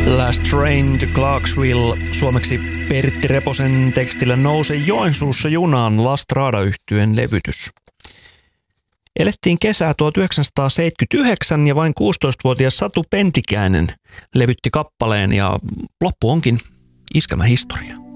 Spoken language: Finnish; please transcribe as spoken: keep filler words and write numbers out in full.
Last Train to Clarksville, suomeksi Pertti Reposen tekstillä Nouse Joensuussa junaan La Strada-yhtyeen levytys. Elettiin kesää tuhatyhdeksänsataaseitsemänkymmentäyhdeksän ja vain kuusitoistavuotias Satu Pentikäinen levytti kappaleen ja loppu onkin iskelmähistoria.